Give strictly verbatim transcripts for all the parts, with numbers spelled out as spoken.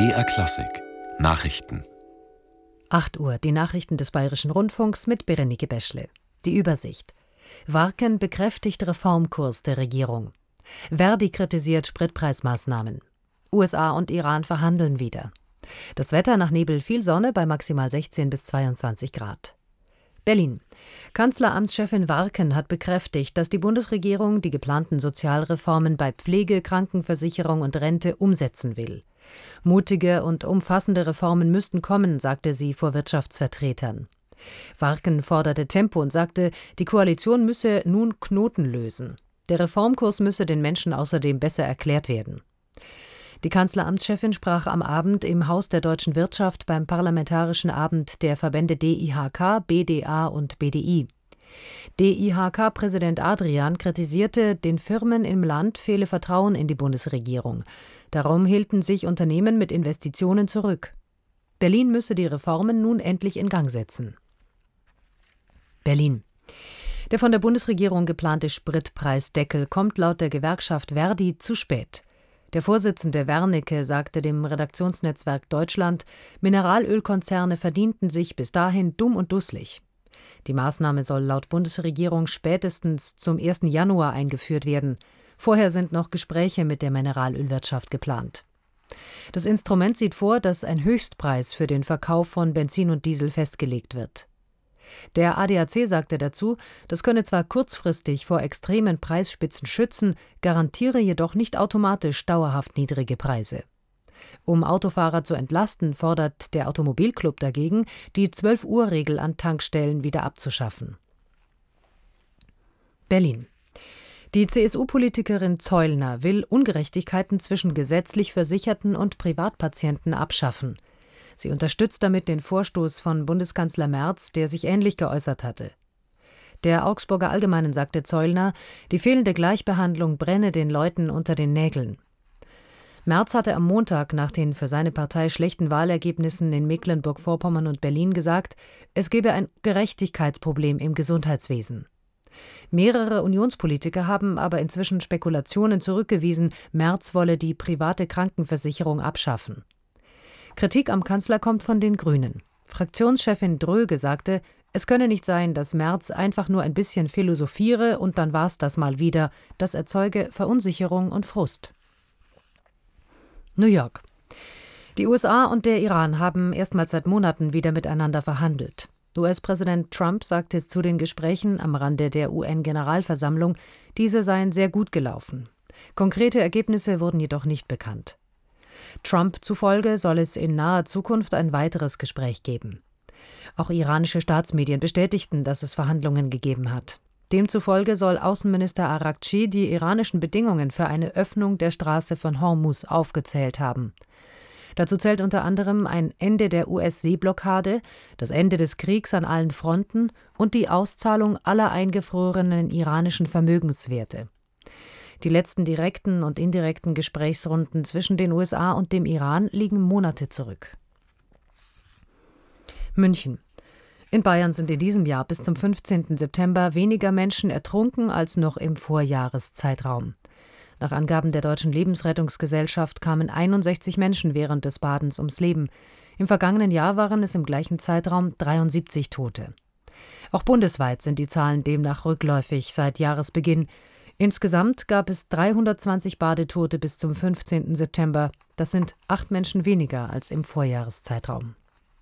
B R Klassik Nachrichten. acht Uhr, die Nachrichten des Bayerischen Rundfunks mit Berenike Beschle. Die Übersicht. Warken bekräftigt Reformkurs der Regierung. Verdi kritisiert Spritpreismaßnahmen. U S A und Iran verhandeln wieder. Das Wetter nach Nebel viel Sonne bei maximal sechzehn bis zweiundzwanzig Grad. Berlin. Kanzleramtschefin Warken hat bekräftigt, dass die Bundesregierung die geplanten Sozialreformen bei Pflege, Krankenversicherung und Rente umsetzen will. Mutige und umfassende Reformen müssten kommen, sagte sie vor Wirtschaftsvertretern. Warken forderte Tempo und sagte, die Koalition müsse nun Knoten lösen. Der Reformkurs müsse den Menschen außerdem besser erklärt werden. Die Kanzleramtschefin sprach am Abend im Haus der Deutschen Wirtschaft beim Parlamentarischen Abend der Verbände D I H K, B D A und B D I. D I H K-Präsident Adrian kritisierte, den Firmen im Land fehle Vertrauen in die Bundesregierung. Darum hielten sich Unternehmen mit Investitionen zurück. Berlin müsse die Reformen nun endlich in Gang setzen. Berlin. Der von der Bundesregierung geplante Spritpreisdeckel kommt laut der Gewerkschaft Verdi zu spät. Der Vorsitzende Wernicke sagte dem Redaktionsnetzwerk Deutschland, Mineralölkonzerne verdienten sich bis dahin dumm und dusselig. Die Maßnahme soll laut Bundesregierung spätestens zum ersten Januar eingeführt werden. Vorher sind noch Gespräche mit der Mineralölwirtschaft geplant. Das Instrument sieht vor, dass ein Höchstpreis für den Verkauf von Benzin und Diesel festgelegt wird. Der A D A C sagte dazu, das könne zwar kurzfristig vor extremen Preisspitzen schützen, garantiere jedoch nicht automatisch dauerhaft niedrige Preise. Um Autofahrer zu entlasten, fordert der Automobilclub dagegen, die zwölf-Uhr-Regel an Tankstellen wieder abzuschaffen. Berlin. Die C S U-Politikerin Zeulner will Ungerechtigkeiten zwischen gesetzlich Versicherten und Privatpatienten abschaffen. Sie unterstützt damit den Vorstoß von Bundeskanzler Merz, der sich ähnlich geäußert hatte. Der Augsburger Allgemeinen sagte Zeulner, die fehlende Gleichbehandlung brenne den Leuten unter den Nägeln. Merz hatte am Montag nach den für seine Partei schlechten Wahlergebnissen in Mecklenburg-Vorpommern und Berlin gesagt, es gebe ein Gerechtigkeitsproblem im Gesundheitswesen. Mehrere Unionspolitiker haben aber inzwischen Spekulationen zurückgewiesen, Merz wolle die private Krankenversicherung abschaffen. Kritik am Kanzler kommt von den Grünen. Fraktionschefin Dröge sagte, es könne nicht sein, dass Merz einfach nur ein bisschen philosophiere und dann war's das mal wieder. Das erzeuge Verunsicherung und Frust. New York. Die U S A und der Iran haben erstmals seit Monaten wieder miteinander verhandelt. U S-Präsident Trump sagte zu den Gesprächen am Rande der U N-Generalversammlung, diese seien sehr gut gelaufen. Konkrete Ergebnisse wurden jedoch nicht bekannt. Trump zufolge soll es in naher Zukunft ein weiteres Gespräch geben. Auch iranische Staatsmedien bestätigten, dass es Verhandlungen gegeben hat. Demzufolge soll Außenminister Araghchi die iranischen Bedingungen für eine Öffnung der Straße von Hormuz aufgezählt haben. Dazu zählt unter anderem ein Ende der U S-Seeblockade, das Ende des Kriegs an allen Fronten und die Auszahlung aller eingefrorenen iranischen Vermögenswerte. Die letzten direkten und indirekten Gesprächsrunden zwischen den U S A und dem Iran liegen Monate zurück. München. In Bayern sind in diesem Jahr bis zum fünfzehnten September weniger Menschen ertrunken als noch im Vorjahreszeitraum. Nach Angaben der Deutschen Lebensrettungsgesellschaft kamen einundsechzig Menschen während des Badens ums Leben. Im vergangenen Jahr waren es im gleichen Zeitraum dreiundsiebzig Tote. Auch bundesweit sind die Zahlen demnach rückläufig seit Jahresbeginn. Insgesamt gab es dreihundertzwanzig Badetote bis zum fünfzehnten September. Das sind acht Menschen weniger als im Vorjahreszeitraum.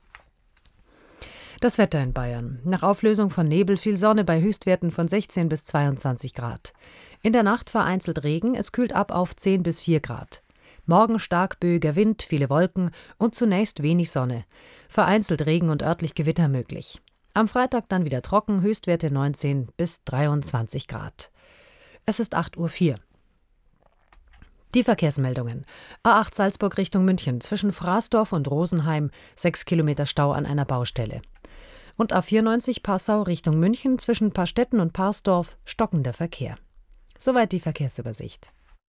Das Wetter in Bayern. Nach Auflösung von Nebel viel Sonne bei Höchstwerten von sechzehn bis zweiundzwanzig Grad. In der Nacht vereinzelt Regen, es kühlt ab auf zehn bis vier Grad. Morgen stark böiger Wind, viele Wolken und zunächst wenig Sonne. Vereinzelt Regen und örtlich Gewitter möglich. Am Freitag dann wieder trocken, Höchstwerte neunzehn bis dreiundzwanzig Grad. Es ist acht Uhr vier. Die Verkehrsmeldungen. A acht Salzburg Richtung München, zwischen Fraßdorf und Rosenheim, sechs Kilometer Stau an einer Baustelle. Und A vierundneunzig Passau Richtung München, zwischen Paarstetten und Parsdorf, stockender Verkehr. Soweit die Verkehrsübersicht.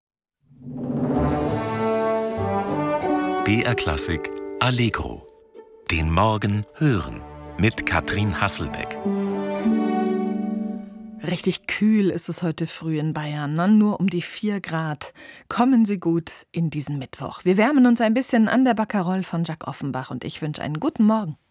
B R Klassik Allegro. Den Morgen hören mit Katrin Hasselbeck. Richtig kühl ist es heute früh in Bayern, ne? Nur um die vier Grad. Kommen Sie gut in diesen Mittwoch. Wir wärmen uns ein bisschen an der Baccarole von Jacques Offenbach und ich wünsche einen guten Morgen.